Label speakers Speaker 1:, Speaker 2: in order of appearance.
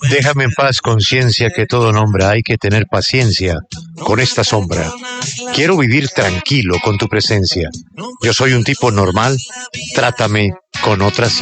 Speaker 1: Déjame en paz, conciencia, que todo nombra. Hay que tener paciencia con esta sombra. Quiero vivir tranquilo con tu presencia. Yo soy un tipo normal. Trátame con otra